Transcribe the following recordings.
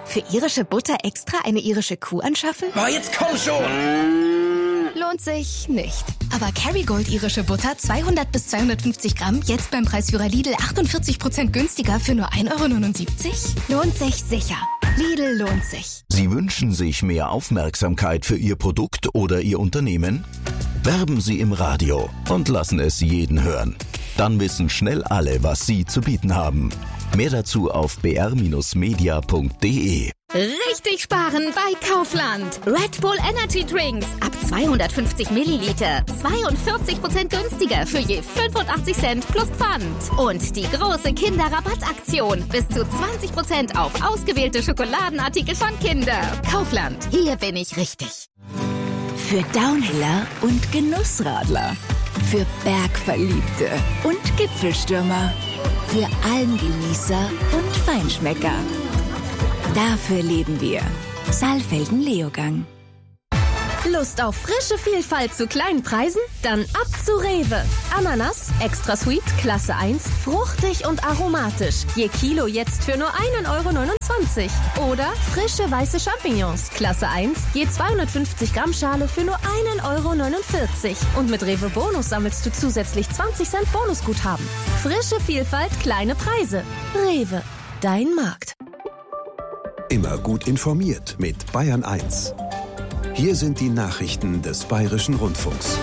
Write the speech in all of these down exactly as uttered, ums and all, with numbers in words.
Für irische Butter extra eine irische Kuh anschaffen? Oh, jetzt komm schon! Lohnt sich nicht. Aber Kerrygold irische Butter zweihundert bis zweihundertfünfzig Gramm jetzt beim Preisführer Lidl achtundvierzig Prozent günstiger für nur ein Euro neunundsiebzig? Lohnt sich sicher. Lidl lohnt sich. Sie wünschen sich mehr Aufmerksamkeit für Ihr Produkt oder Ihr Unternehmen? Werben Sie im Radio und lassen es jeden hören. Dann wissen schnell alle, was Sie zu bieten haben. Mehr dazu auf b r Bindestrich media punkt d e. Richtig sparen bei Kaufland. Red Bull Energy Drinks ab zweihundertfünfzig Milliliter. zweiundvierzig Prozent günstiger für je fünfundachtzig Cent plus Pfand. Und die große Kinderrabattaktion. Bis zu zwanzig Prozent auf ausgewählte Schokoladenartikel von Kinder. Kaufland. Hier bin ich richtig. Für Downhiller und Genussradler. Für Bergverliebte und Gipfelstürmer. Für Almgenießer und Feinschmecker. Dafür leben wir. Saalfelden-Leogang. Lust auf frische Vielfalt zu kleinen Preisen? Dann ab zu Rewe. Ananas, extra sweet, Klasse eins, fruchtig und aromatisch. Je Kilo jetzt für nur ein Euro neunundzwanzig. Oder frische weiße Champignons, Klasse eins, je zweihundertfünfzig Gramm Schale für nur ein Euro neunundvierzig. Und mit Rewe Bonus sammelst du zusätzlich zwanzig Cent Bonusguthaben. Frische Vielfalt, kleine Preise. Rewe, dein Markt. Immer gut informiert mit Bayern eins. Hier sind die Nachrichten des Bayerischen Rundfunks.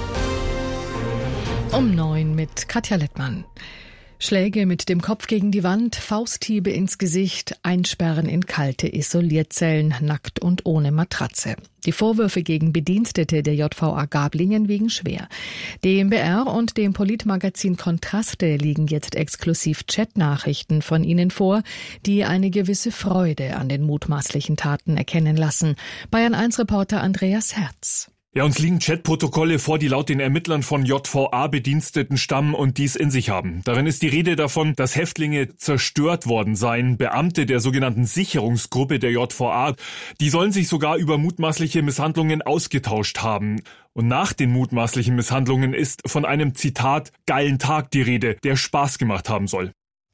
Um neun mit Katja Lettmann. Schläge mit dem Kopf gegen die Wand, Fausthiebe ins Gesicht, Einsperren in kalte Isolierzellen, nackt und ohne Matratze. Die Vorwürfe gegen Bedienstete der J V A Gablingen wiegen schwer. Dem B R und dem Politmagazin Kontraste liegen jetzt exklusiv Chatnachrichten von ihnen vor, die eine gewisse Freude an den mutmaßlichen Taten erkennen lassen. Bayern eins Reporter Andreas Herz. Ja, uns liegen Chatprotokolle vor, die laut den Ermittlern von J V A-Bediensteten stammen und dies in sich haben. Darin ist die Rede davon, dass Häftlinge zerstört worden seien. Beamte der sogenannten Sicherungsgruppe der J V A, die sollen sich sogar über mutmaßliche Misshandlungen ausgetauscht haben. Und nach den mutmaßlichen Misshandlungen ist von einem, Zitat, geilen Tag die Rede, der Spaß gemacht haben soll.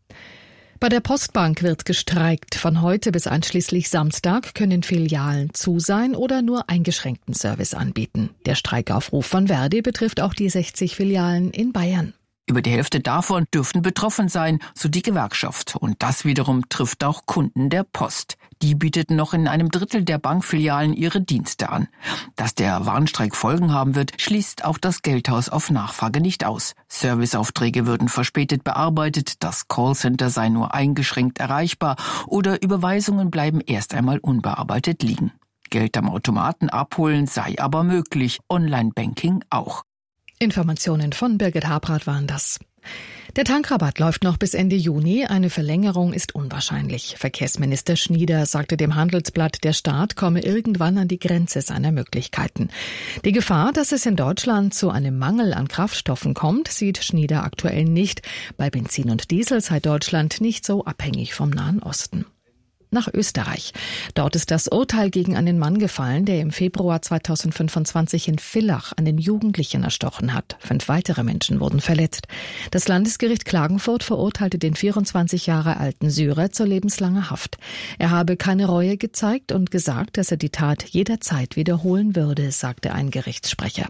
Bei der Postbank wird gestreikt. Von heute bis einschließlich Samstag können Filialen zu sein oder nur eingeschränkten Service anbieten. Der Streikaufruf von Verdi betrifft auch die sechzig Filialen in Bayern. Über die Hälfte davon dürften betroffen sein, so die Gewerkschaft. Und das wiederum trifft auch Kunden der Post. Die bieteten noch in einem Drittel der Bankfilialen ihre Dienste an. Dass der Warnstreik Folgen haben wird, schließt auch das Geldhaus auf Nachfrage nicht aus. Serviceaufträge würden verspätet bearbeitet, das Callcenter sei nur eingeschränkt erreichbar oder Überweisungen bleiben erst einmal unbearbeitet liegen. Geld am Automaten abholen sei aber möglich, Online-Banking auch. Informationen von Birgit Habrath waren das. Der Tankrabatt läuft noch bis Ende Juni. Eine Verlängerung ist unwahrscheinlich. Verkehrsminister Schnieder sagte dem Handelsblatt, der Staat komme irgendwann an die Grenze seiner Möglichkeiten. Die Gefahr, dass es in Deutschland zu einem Mangel an Kraftstoffen kommt, sieht Schnieder aktuell nicht. Bei Benzin und Diesel sei Deutschland nicht so abhängig vom Nahen Osten. Nach Österreich. Dort ist das Urteil gegen einen Mann gefallen, der im Februar zweitausendfünfundzwanzig in Villach einen Jugendlichen erstochen hat. Fünf weitere Menschen wurden verletzt. Das Landesgericht Klagenfurt verurteilte den vierundzwanzig Jahre alten Syrer zur lebenslanger Haft. Er habe keine Reue gezeigt und gesagt, dass er die Tat jederzeit wiederholen würde, sagte ein Gerichtssprecher.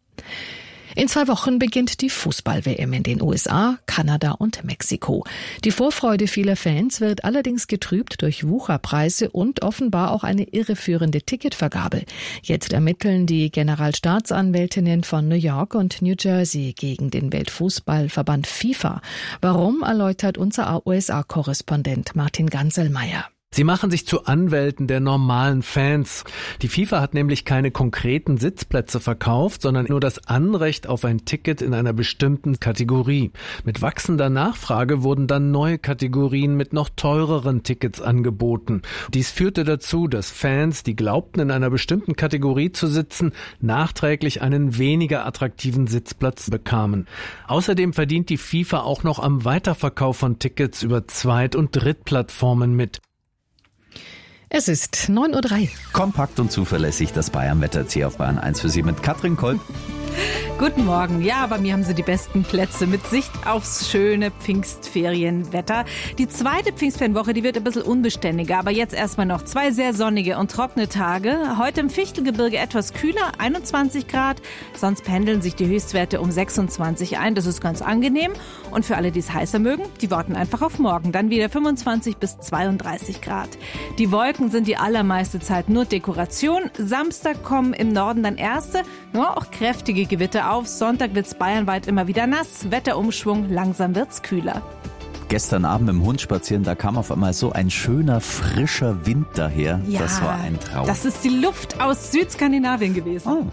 In zwei Wochen beginnt die Fußball-W M in den U S A, Kanada und Mexiko. Die Vorfreude vieler Fans wird allerdings getrübt durch Wucherpreise und offenbar auch eine irreführende Ticketvergabe. Jetzt ermitteln die Generalstaatsanwältinnen von New York und New Jersey gegen den Weltfußballverband FIFA. Warum, erläutert unser U S A-Korrespondent Martin Ganselmeier. Sie machen sich zu Anwälten der normalen Fans. Die FIFA hat nämlich keine konkreten Sitzplätze verkauft, sondern nur das Anrecht auf ein Ticket in einer bestimmten Kategorie. Mit wachsender Nachfrage wurden dann neue Kategorien mit noch teureren Tickets angeboten. Dies führte dazu, dass Fans, die glaubten, in einer bestimmten Kategorie zu sitzen, nachträglich einen weniger attraktiven Sitzplatz bekamen. Außerdem verdient die FIFA auch noch am Weiterverkauf von Tickets über Zweit- und Drittplattformen mit. Es ist neun Uhr drei. Kompakt und zuverlässig das Bayern-Wetter hier auf Bayern eins für Sie mit Katrin Kolb. Guten Morgen. Ja, bei mir haben Sie die besten Plätze mit Sicht aufs schöne Pfingstferienwetter. Die zweite Pfingstferienwoche, die wird ein bisschen unbeständiger, aber jetzt erstmal noch zwei sehr sonnige und trockene Tage. Heute im Fichtelgebirge etwas kühler, einundzwanzig Grad. Sonst pendeln sich die Höchstwerte um sechsundzwanzig ein. Das ist ganz angenehm. Und für alle, die es heißer mögen, die warten einfach auf morgen. Dann wieder fünfundzwanzig bis zweiunddreißig Grad. Die Wolken sind die allermeiste Zeit nur Dekoration. Samstag kommen im Norden dann erste, nur auch kräftige Gewitter auf. Sonntag wird's bayernweit immer wieder nass. Wetterumschwung, langsam wird's kühler. Gestern Abend mit dem Hund spazieren, da kam auf einmal so ein schöner, frischer Wind daher. Ja, das war ein Traum. Das ist die Luft aus Südskandinavien gewesen. Oh.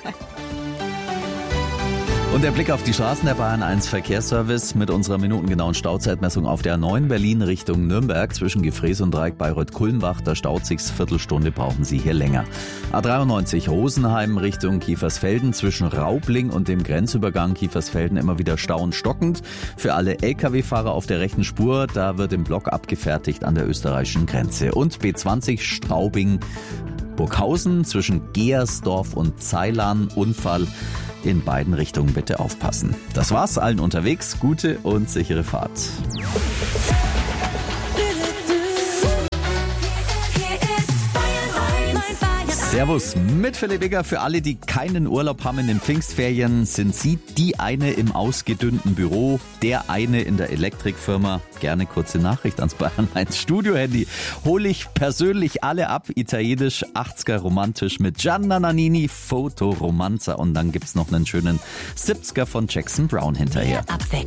Und der Blick auf die Straßen der Bayern eins Verkehrsservice mit unserer minutengenauen Stauzeitmessung auf der A neun Berlin Richtung Nürnberg zwischen Gefrees und Dreieck Bayreuth-Kulmbach. Da staut sich's, Viertelstunde brauchen Sie hier länger. A dreiundneunzig Rosenheim Richtung Kiefersfelden zwischen Raubling und dem Grenzübergang Kiefersfelden immer wieder Stau und stockend. Für alle L K W-Fahrer auf der rechten Spur, da wird im Block abgefertigt an der österreichischen Grenze. Und B zwanzig Straubing Burghausen zwischen Geersdorf und Zeilan, Unfall. In beiden Richtungen bitte aufpassen. Das war's, allen unterwegs. Gute und sichere Fahrt. Servus mit Philipp Egger. Für alle, die keinen Urlaub haben in den Pfingstferien, sind Sie die eine im ausgedünnten Büro, der eine in der Elektrikfirma. Gerne kurze Nachricht ans Bayern eins Studio-Handy. Hole ich persönlich alle ab. Italienisch, achtziger romantisch mit Gianna Nannini, Fotoromanza. Und dann gibt's noch einen schönen siebziger von Jackson Brown hinterher. Abwechslung.